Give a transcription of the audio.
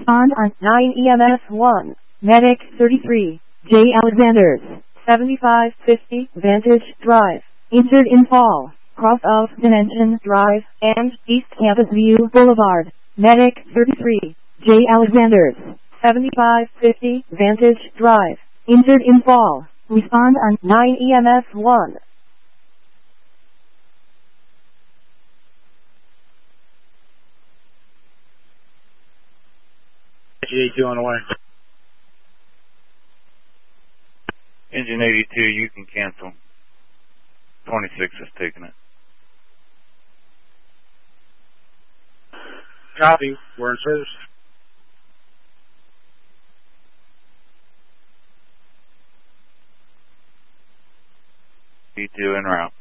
Respond on 9 EMS 1. Medic 33. J. Alexanders. 7550 Vantage Drive. Injured in fall. Cross of Dimension Drive and East Campus View Boulevard. Medic 33. J. Alexanders. 7550 Vantage Drive. Injured in fall. Respond on 9 EMS 1. GA2 on the way. Engine 82, you can cancel. 26 is taking it. Copy. We're in service. 82 en route.